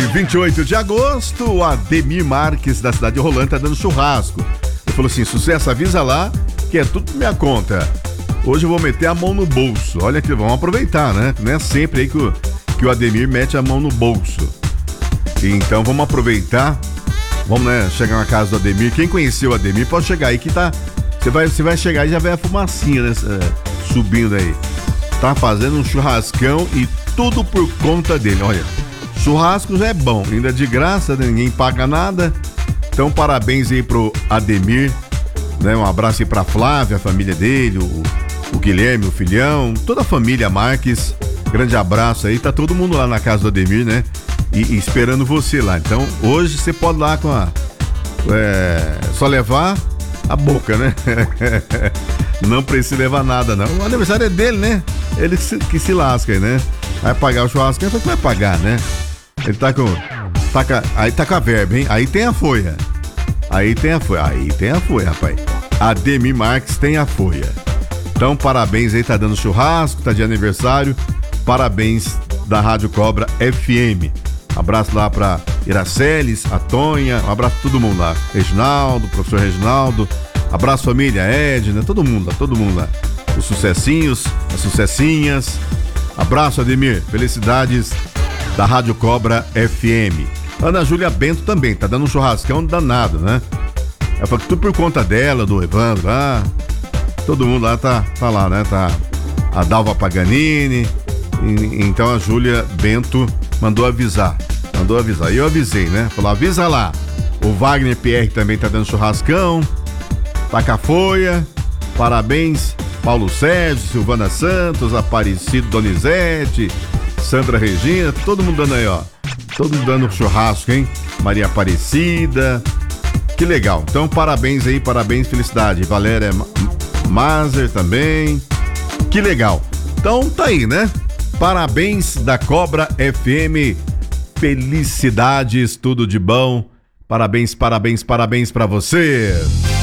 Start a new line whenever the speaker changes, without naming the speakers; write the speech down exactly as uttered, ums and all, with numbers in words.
vinte e oito de agosto, o Ademir Marques, da cidade de Rolândia, tá dando churrasco. Ele falou assim: sucesso, avisa lá, que é tudo minha conta. Hoje eu vou meter a mão no bolso. Olha aqui, vamos aproveitar, né? Não é sempre aí que o, que o Ademir mete a mão no bolso. Então vamos aproveitar. Vamos, né, chegar na casa do Ademir. Quem conheceu o Ademir pode chegar aí que tá. Você vai, você vai chegar e já vê a fumacinha, né? Subindo aí. Tá fazendo um churrascão e tudo por conta dele. Olha, churrasco já é bom, ainda de graça, ninguém paga nada. Então parabéns aí pro Ademir, né? Um abraço aí pra Flávia, a família dele, o, o Guilherme, o filhão, toda a família Marques. Grande abraço aí, tá todo mundo lá na casa do Ademir, né? E, e esperando você lá. Então hoje você pode ir lá com a... É, só levar a boca, né? Não precisa levar nada, não. O aniversário é dele, né? Ele que se, que se lasca aí, né? Vai pagar o churrasco, ele vai pagar, né? Ele tá com, tá com... Aí tá com a verba, hein? Aí tem a folha. Aí tem a folha. Aí tem a folha, rapaz. Ademir Marques tem a folha. Então, parabéns aí, tá dando churrasco, tá de aniversário. Parabéns da Rádio Cobra F M. Abraço lá pra Iraceles, a Tonha, um abraço pra todo mundo lá. Reginaldo, professor Reginaldo. Abraço família, Edna, todo mundo lá, todo mundo lá. Os sucessinhos, as sucessinhas. Abraço, Ademir. Felicidades da Rádio Cobra F M. Ana Júlia Bento também, tá dando um churrascão danado, né? Ela falou que tudo por conta dela, do Evandro lá. Todo mundo lá tá, tá lá, né? Tá a Dalva Paganini. E, então a Júlia Bento mandou avisar. Mandou avisar. E eu avisei, né? Falou, avisa lá. O Wagner Pierre também tá dando churrascão. Tá com a folha. Parabéns, Paulo Sérgio, Silvana Santos, Aparecido Donizete, Sandra Regina, todo mundo dando aí, ó. Todo mundo dando churrasco, hein? Maria Aparecida. Que legal. Então, parabéns aí, parabéns, felicidade. Valéria Mazer também. Que legal. Então, tá aí, né? Parabéns da Cobra F M. Felicidades, tudo de bom. Parabéns, parabéns, parabéns pra você.